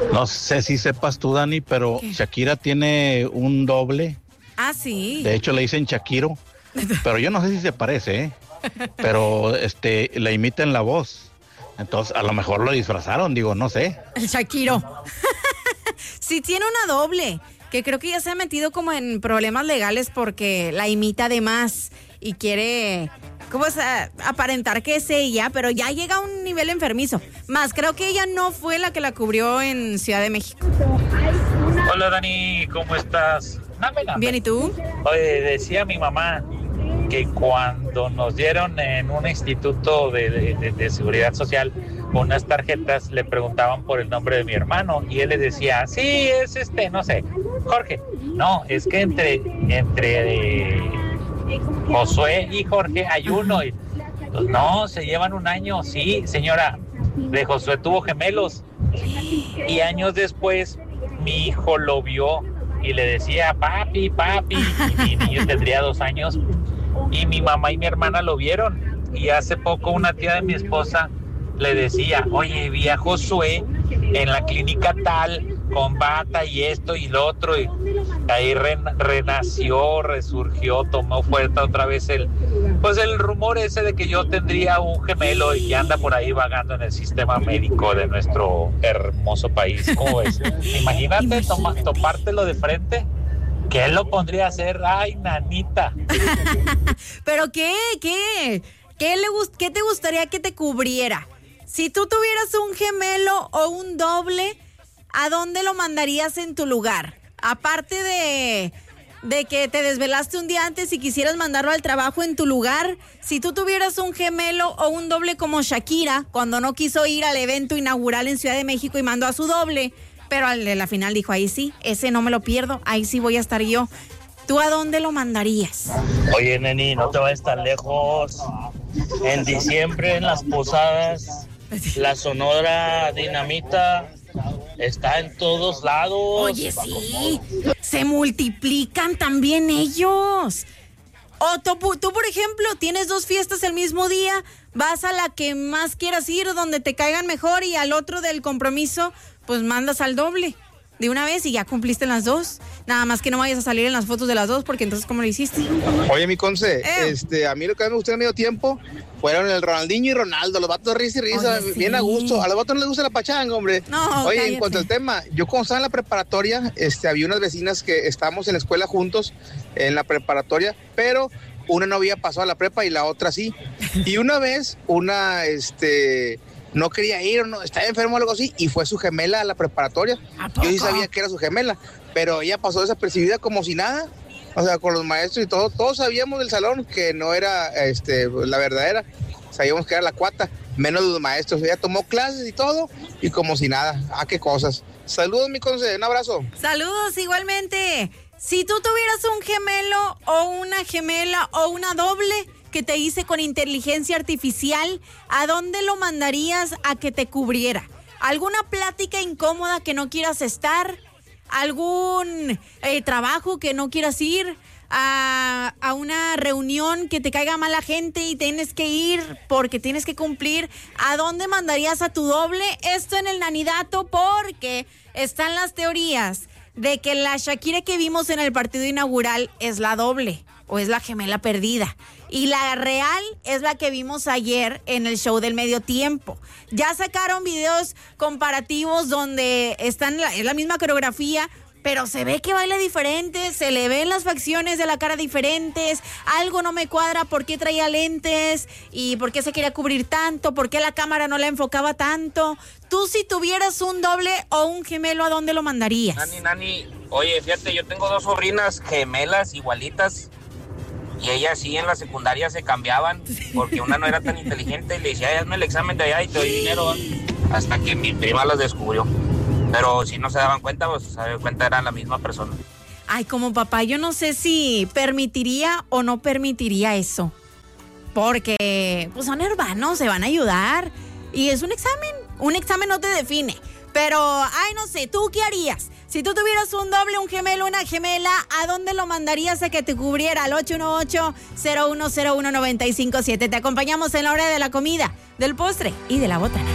No sé si sepas tú, Dani, pero ¿qué? Shakira tiene un doble. Ah, sí. De hecho, le dicen Shakiro. Pero yo no sé si se parece, ¿eh? Pero la imita en la voz. Entonces, a lo mejor lo disfrazaron, digo, no sé. El Shakiro. Sí tiene una doble, que creo que ya se ha metido como en problemas legales porque la imita de más y quiere, ¿cómo es? Aparentar que es ella, pero ya llega a un nivel enfermizo. Más, creo que ella no fue la que la cubrió en Ciudad de México. Hola Dani, ¿cómo estás? Bien, ¿y tú? Oye, decía mi mamá que cuando nos dieron en un instituto de seguridad social unas tarjetas, le preguntaban por el nombre de mi hermano y él le decía, sí, es no sé, Jorge. No, es que entre Josué y Jorge hay uno. Y, pues, no, se llevan un año. Sí, señora, de Josué tuvo gemelos. Y años después, mi hijo lo vio y le decía, papi, papi. Y mi niño tendría 2 años. Y mi mamá y mi hermana lo vieron. Y hace poco una tía de mi esposa le decía, oye, vi a Josué en la clínica tal, con bata y esto y lo otro, y ahí renació, resurgió, tomó fuerza otra vez el rumor ese de que yo tendría un gemelo y que anda por ahí vagando en el sistema médico de nuestro hermoso país. ¿Cómo ves? Imagínate topártelo de frente. ¿Qué lo pondría a hacer? Ay, nanita. ¿Pero qué te gustaría que te cubriera? Si tú tuvieras un gemelo o un doble, ¿a dónde lo mandarías en tu lugar? Aparte de que te desvelaste un día antes y quisieras mandarlo al trabajo en tu lugar, si tú tuvieras un gemelo o un doble como Shakira, cuando no quiso ir al evento inaugural en Ciudad de México y mandó a su doble, pero a la final dijo, ahí sí, ese no me lo pierdo, ahí sí voy a estar yo. ¿Tú a dónde lo mandarías? Oye, neni, no te vayas tan lejos. En diciembre, en las posadas, la Sonora Dinamita está en todos lados. Oye, sí, se multiplican también ellos. O tú, por ejemplo, tienes 2 fiestas el mismo día, vas a la que más quieras ir, donde te caigan mejor, y al otro del compromiso, pues mandas al doble de una vez y ya cumpliste las 2. Nada más que no vayas a salir en las fotos de las 2, porque entonces, ¿cómo lo hiciste? Oye, mi Conce, a mí lo que me gustó en medio tiempo fueron el Ronaldinho y Ronaldo, los vatos risa y risa, oye, sí, bien a gusto. A los vatos no les gusta la pachanga, hombre. No, oye, cállate. En cuanto al tema, yo cuando estaba en la preparatoria, había unas vecinas que estábamos en la escuela juntos, en la preparatoria, pero una no había pasado a la prepa y la otra sí. Y una vez, no quería ir, o no, estaba enfermo o algo así, y fue su gemela a la preparatoria. Yo sí sabía que era su gemela, pero ella pasó desapercibida como si nada. O sea, con los maestros y todo, todos sabíamos del salón que no era la verdadera. Sabíamos que era la cuata, menos los maestros. Ella tomó clases y todo, y como si nada. Ah, qué cosas. Saludos, mi Conce, un abrazo. Saludos, igualmente. Si tú tuvieras un gemelo o una gemela o una doble que te hice con inteligencia artificial, ¿a dónde lo mandarías a que te cubriera? ¿Alguna plática incómoda que no quieras estar? ¿Algún trabajo que no quieras ir? ¿A una reunión que te caiga mal la gente y tienes que ir porque tienes que cumplir? ¿A dónde mandarías a tu doble? Esto en el Nanidato, porque están las teorías de que la Shakira que vimos en el partido inaugural es la doble o es la gemela perdida. Y la real es la que vimos ayer en el show del medio tiempo. Ya sacaron videos comparativos donde es la misma coreografía, pero se ve que baila diferente, se le ven las facciones de la cara diferentes, algo no me cuadra, ¿por qué traía lentes? ¿Y por qué se quería cubrir tanto? ¿Por qué la cámara no la enfocaba tanto? Tú, si tuvieras un doble o un gemelo, ¿a dónde lo mandarías? Nani, oye, fíjate, yo tengo 2 sobrinas gemelas igualitas, y ellas sí en la secundaria se cambiaban, porque una no era tan inteligente y le decía, hazme el examen de allá y te doy dinero, hasta que mi prima las descubrió. Pero si no se daban cuenta, pues se daban cuenta eran la misma persona. Ay, como papá, yo no sé si permitiría o no permitiría eso. Porque pues son hermanos, se van a ayudar. Y es un examen no te define. Pero, no sé, ¿tú qué harías? Si tú tuvieras un doble, un gemelo, una gemela, ¿a dónde lo mandarías a que te cubriera? Al 818-0101-957. Te acompañamos en la hora de la comida, del postre y de la botana.